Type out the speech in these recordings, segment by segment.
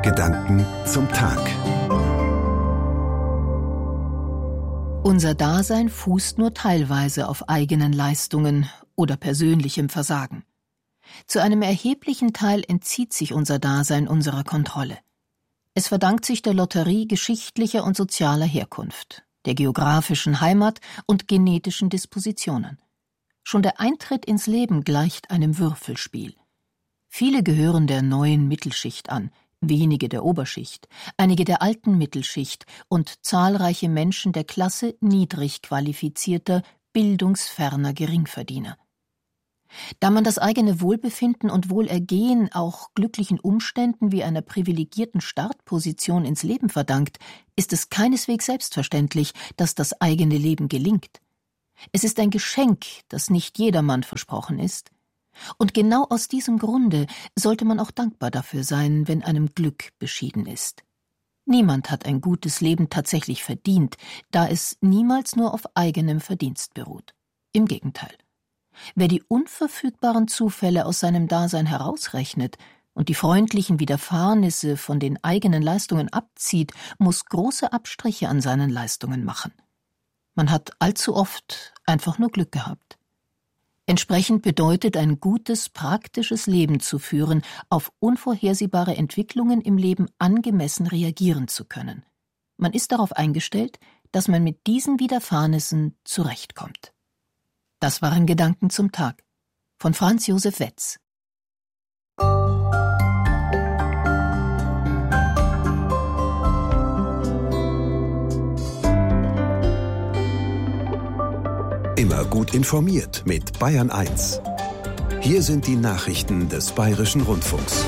Gedanken zum Tag. Unser Dasein fußt nur teilweise auf eigenen Leistungen oder persönlichem Versagen. Zu einem erheblichen Teil entzieht sich unser Dasein unserer Kontrolle. Es verdankt sich der Lotterie geschichtlicher und sozialer Herkunft, der geografischen Heimat und genetischen Dispositionen. Schon der Eintritt ins Leben gleicht einem Würfelspiel. Viele gehören der neuen Mittelschicht an, wenige der Oberschicht, einige der alten Mittelschicht und zahlreiche Menschen der Klasse niedrig qualifizierter, bildungsferner Geringverdiener. Da man das eigene Wohlbefinden und Wohlergehen auch glücklichen Umständen wie einer privilegierten Startposition ins Leben verdankt, ist es keineswegs selbstverständlich, dass das eigene Leben gelingt. Es ist ein Geschenk, das nicht jedermann versprochen ist. Und genau aus diesem Grunde sollte man auch dankbar dafür sein, wenn einem Glück beschieden ist. Niemand hat ein gutes Leben tatsächlich verdient, da es niemals nur auf eigenem Verdienst beruht. Im Gegenteil. Wer die unverfügbaren Zufälle aus seinem Dasein herausrechnet und die freundlichen Widerfahrnisse von den eigenen Leistungen abzieht, muss große Abstriche an seinen Leistungen machen. Man hat allzu oft einfach nur Glück gehabt. Entsprechend bedeutet ein gutes, praktisches Leben zu führen, auf unvorhersehbare Entwicklungen im Leben angemessen reagieren zu können. Man ist darauf eingestellt, dass man mit diesen Widerfahrnissen zurechtkommt. Das waren Gedanken zum Tag von Franz Josef Wetz. Immer gut informiert mit Bayern 1. Hier sind die Nachrichten des Bayerischen Rundfunks.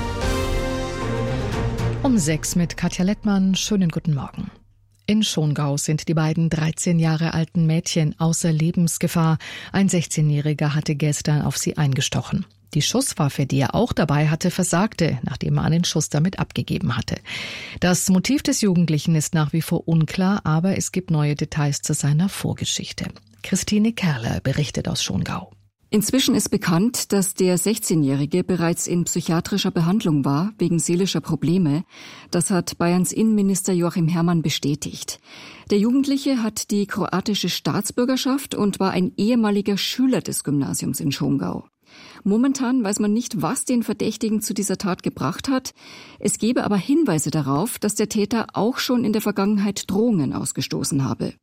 Um 6 mit Katja Lettmann. Schönen guten Morgen. In Schongau sind die beiden 13 Jahre alten Mädchen außer Lebensgefahr. Ein 16-Jähriger hatte gestern auf sie eingestochen. Die Schusswaffe, die er auch dabei hatte, versagte, nachdem er einen Schuss damit abgegeben hatte. Das Motiv des Jugendlichen ist nach wie vor unklar, aber es gibt neue Details zu seiner Vorgeschichte. Christine Kerler berichtet aus Schongau. Inzwischen ist bekannt, dass der 16-Jährige bereits in psychiatrischer Behandlung war, wegen seelischer Probleme. Das hat Bayerns Innenminister Joachim Herrmann bestätigt. Der Jugendliche hat die kroatische Staatsbürgerschaft und war ein ehemaliger Schüler des Gymnasiums in Schongau. Momentan weiß man nicht, was den Verdächtigen zu dieser Tat gebracht hat. Es gebe aber Hinweise darauf, dass der Täter auch schon in der Vergangenheit Drohungen ausgestoßen habe.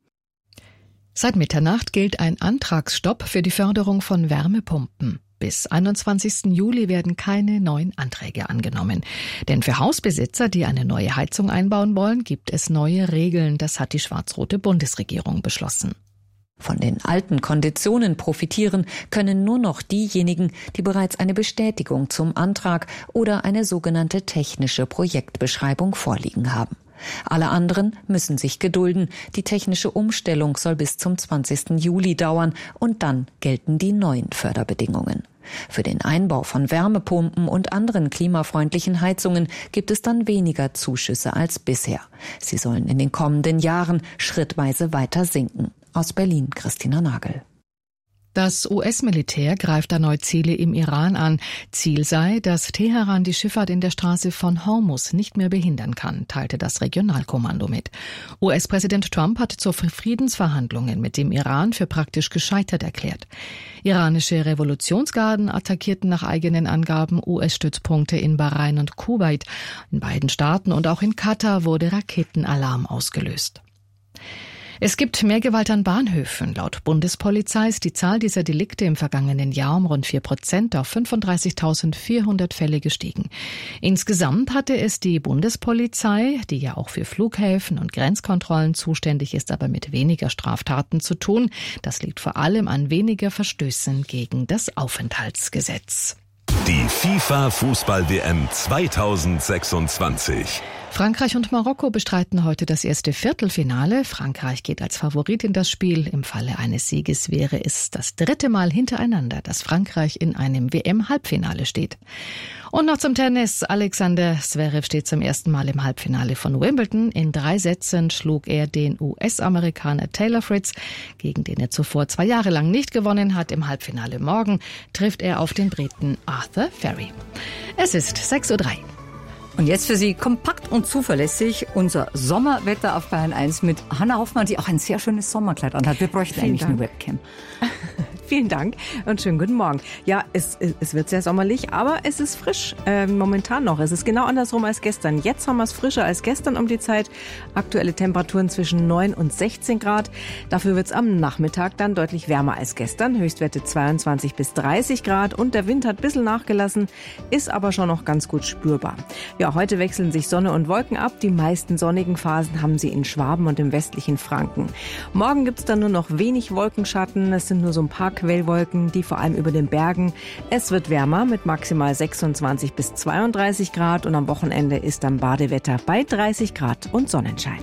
Seit Mitternacht gilt ein Antragsstopp für die Förderung von Wärmepumpen. Bis 21. Juli werden keine neuen Anträge angenommen. Denn für Hausbesitzer, die eine neue Heizung einbauen wollen, gibt es neue Regeln. Das hat die schwarz-rote Bundesregierung beschlossen. Von den alten Konditionen profitieren können nur noch diejenigen, die bereits eine Bestätigung zum Antrag oder eine sogenannte technische Projektbeschreibung vorliegen haben. Alle anderen müssen sich gedulden. Die technische Umstellung soll bis zum 20. Juli dauern und dann gelten die neuen Förderbedingungen. Für den Einbau von Wärmepumpen und anderen klimafreundlichen Heizungen gibt es dann weniger Zuschüsse als bisher. Sie sollen in den kommenden Jahren schrittweise weiter sinken. Aus Berlin, Christina Nagel. Das US-Militär greift erneut Ziele im Iran an. Ziel sei, dass Teheran die Schifffahrt in der Straße von Hormuz nicht mehr behindern kann, teilte das Regionalkommando mit. US-Präsident Trump hat zur Friedensverhandlungen mit dem Iran für praktisch gescheitert erklärt. Iranische Revolutionsgarden attackierten nach eigenen Angaben US-Stützpunkte in Bahrain und Kuwait. In beiden Staaten und auch in Katar wurde Raketenalarm ausgelöst. Es gibt mehr Gewalt an Bahnhöfen. Laut Bundespolizei ist die Zahl dieser Delikte im vergangenen Jahr um rund 4% auf 35.400 Fälle gestiegen. Insgesamt hatte es die Bundespolizei, die ja auch für Flughäfen und Grenzkontrollen zuständig ist, aber mit weniger Straftaten zu tun. Das liegt vor allem an weniger Verstößen gegen das Aufenthaltsgesetz. Die FIFA-Fußball-WM 2026. Frankreich und Marokko bestreiten heute das erste Viertelfinale. Frankreich geht als Favorit in das Spiel. Im Falle eines Sieges wäre es das 3. Mal hintereinander, dass Frankreich in einem WM-Halbfinale steht. Und noch zum Tennis. Alexander Zverev steht zum ersten Mal im Halbfinale von Wimbledon. In 3 Sätzen schlug er den US-Amerikaner Taylor Fritz, gegen den er zuvor 2 Jahre lang nicht gewonnen hat. Im Halbfinale morgen trifft er auf den Briten Arthur Ferry. Es ist 6:03 Uhr. Und jetzt für Sie kompakt und zuverlässig unser Sommerwetter auf Bayern 1 mit Hanna Hoffmann, die auch ein sehr schönes Sommerkleid anhat. Wir bräuchten eigentlich eine Webcam. Vielen Dank und schönen guten Morgen. Ja, es wird sehr sommerlich, aber es ist frisch. Momentan noch. Es ist genau andersrum als gestern. Jetzt haben wir es frischer als gestern um die Zeit. Aktuelle Temperaturen zwischen 9 und 16 Grad. Dafür wird es am Nachmittag dann deutlich wärmer als gestern. Höchstwerte 22 bis 30 Grad. Und der Wind hat ein bisschen nachgelassen, ist aber schon noch ganz gut spürbar. Ja, heute wechseln sich Sonne und Wolken ab. Die meisten sonnigen Phasen haben sie in Schwaben und im westlichen Franken. Morgen gibt es dann nur noch wenig Wolkenschatten. Es sind nur so ein paar Quellwolken, die vor allem über den Bergen. Es wird wärmer mit maximal 26 bis 32 Grad und am Wochenende ist dann Badewetter bei 30 Grad und Sonnenschein.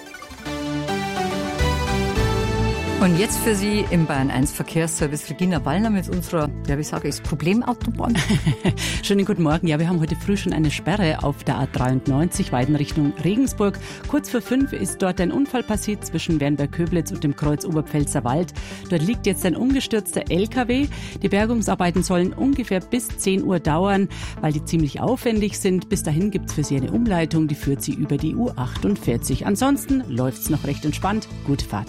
Und jetzt für Sie im Bayern 1 Verkehrsservice Regina Wallner mit unserer, ja wie sage ich, Problemautobahn. Schönen guten Morgen. Ja, wir haben heute früh schon eine Sperre auf der A93 Weiden Richtung Regensburg. Kurz vor 5 ist dort ein Unfall passiert zwischen Wernberg-Köblitz und dem Kreuz Oberpfälzer Wald. Dort liegt jetzt ein umgestürzter LKW. Die Bergungsarbeiten sollen ungefähr bis 10 Uhr dauern, weil die ziemlich aufwendig sind. Bis dahin gibt es für Sie eine Umleitung, die führt Sie über die U48. Ansonsten läuft es noch recht entspannt. Gute Fahrt.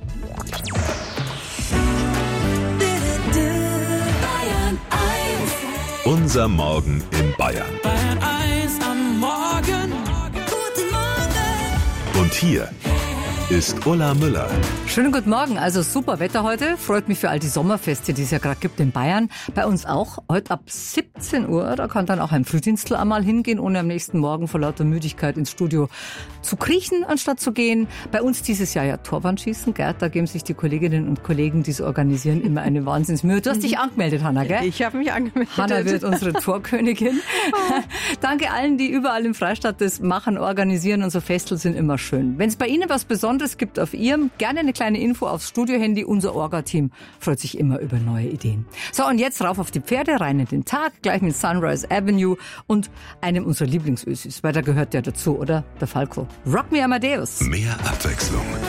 Unser Morgen in Bayern. Bayern 1 am Morgen. Guten Morgen. Und hier ist Ulla Müller. Schönen guten Morgen. Also super Wetter heute. Freut mich für all die Sommerfeste, die es ja gerade gibt in Bayern. Bei uns auch. Heute ab 17 Uhr. Da kann dann auch ein Frühdienstler einmal hingehen, ohne am nächsten Morgen vor lauter Müdigkeit ins Studio zu kriechen, anstatt zu gehen. Bei uns dieses Jahr ja Torwandschießen. Gerd, da geben sich die Kolleginnen und Kollegen, die es organisieren, immer eine Wahnsinnsmühe. Du hast dich angemeldet, Hanna, gell? Ich habe mich angemeldet. Hanna wird unsere Torkönigin. Danke allen, die überall im Freistaat das machen, organisieren. Unsere Festel sind immer schön. Wenn es bei Ihnen was Besonderes gibt auf Ihrem, gerne eine kleine Info aufs Studiohandy. Unser Orga-Team freut sich immer über neue Ideen. So, und jetzt rauf auf die Pferde, rein in den Tag, gleich mit Sunrise Avenue und einem unserer Lieblingsösis, weil da gehört der dazu, oder? Der Falco. Rock me Amadeus. Mehr Abwechslung,